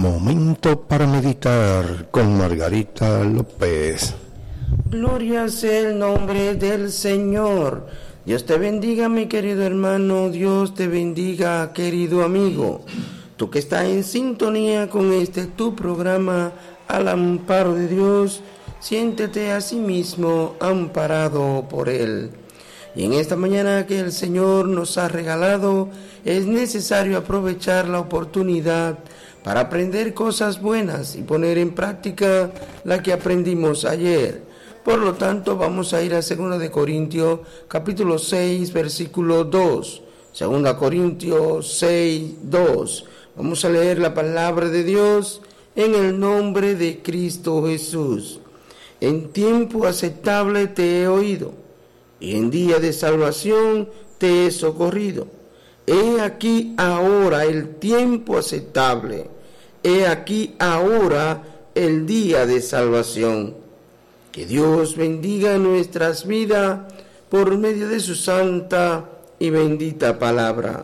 Momento para meditar con Margarita López. Gloria sea el nombre del Señor. Dios te bendiga, mi querido hermano. Dios te bendiga, querido amigo. Tú que estás en sintonía con tu programa Al Amparo de Dios, siéntete a sí mismo amparado por Él. Y en esta mañana que el Señor nos ha regalado, es necesario aprovechar la oportunidad para aprender cosas buenas y poner en práctica la que aprendimos ayer. Por lo tanto, vamos a ir a 2 de Corintios, capítulo 6, versículo 2. 2 Corintios 6, 2. Vamos a leer la palabra de Dios en el nombre de Cristo Jesús. En tiempo aceptable te he oído, y en día de salvación te he socorrido. He aquí ahora el tiempo aceptable, he aquí ahora el día de salvación. Que Dios bendiga nuestras vidas por medio de su santa y bendita palabra.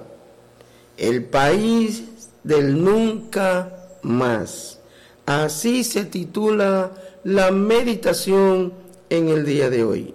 El país del nunca más. Así se titula la meditación en el día de hoy.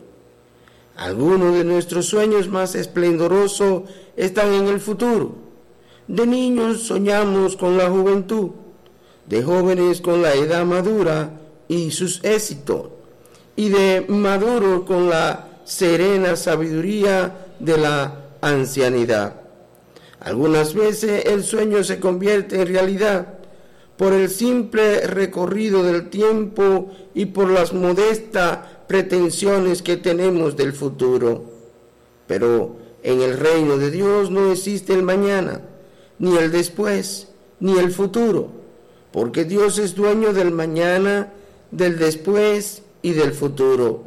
Algunos de nuestros sueños más esplendorosos están en el futuro. De niños soñamos con la juventud, de jóvenes con la edad madura y sus éxitos, y de maduros con la serena sabiduría de la ancianidad. Algunas veces el sueño se convierte en realidad por el simple recorrido del tiempo y por las modestas pretensiones que tenemos del futuro. Pero en el reino de Dios no existe el mañana, ni el después, ni el futuro, porque Dios es dueño del mañana, del después y del futuro.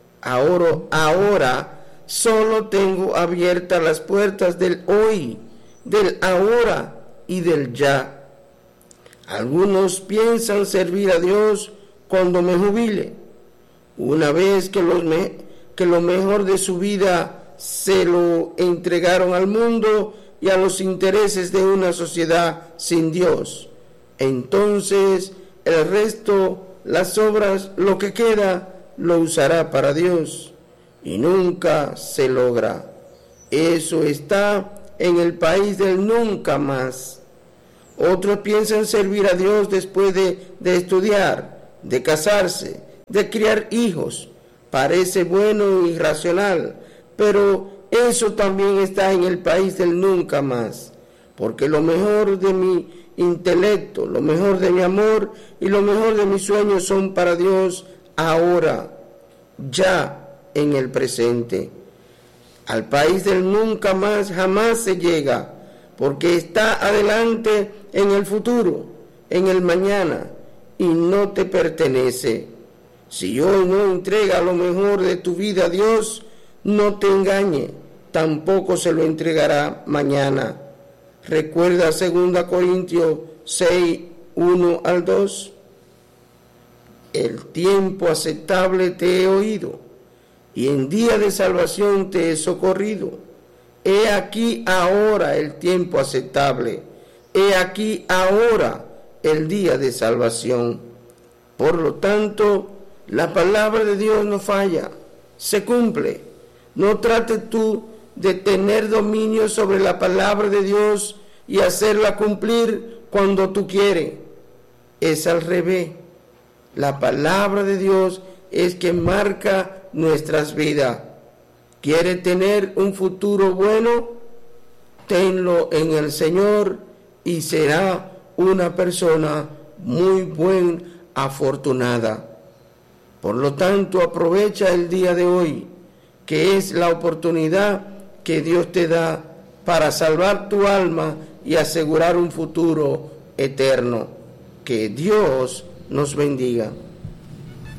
Ahora solo tengo abiertas las puertas del hoy, del ahora y del ya. Algunos piensan servir a Dios cuando me jubile, una vez que lo mejor de su vida se lo entregaron al mundo y a los intereses de una sociedad sin Dios. Entonces el resto, las obras, lo que queda, lo usará para Dios y nunca se logra. Eso está en el país del nunca más. Otros piensan servir a Dios después de estudiar, de casarse, de criar hijos. Parece bueno y racional, pero eso también está en el país del nunca más, porque lo mejor de mi intelecto, lo mejor de mi amor y lo mejor de mis sueños son para Dios ahora, ya en el presente. Al país del nunca más jamás se llega, porque está adelante en el futuro, en el mañana, y no te pertenece. Si hoy no entrega lo mejor de tu vida a Dios, no te engañe, tampoco se lo entregará mañana. Recuerda 2 Corintios 6, 1 al 2. El tiempo aceptable te he oído, y en día de salvación te he socorrido. He aquí ahora el tiempo aceptable, he aquí ahora el día de salvación. Por lo tanto, la palabra de Dios no falla, se cumple. No trates tú de tener dominio sobre la palabra de Dios y hacerla cumplir cuando tú quieres. Es al revés. La palabra de Dios es que marca nuestras vidas. ¿Quieres tener un futuro bueno? Tenlo en el Señor y será una persona muy afortunada. Por lo tanto, aprovecha el día de hoy, que es la oportunidad que Dios te da para salvar tu alma y asegurar un futuro eterno. Que Dios nos bendiga.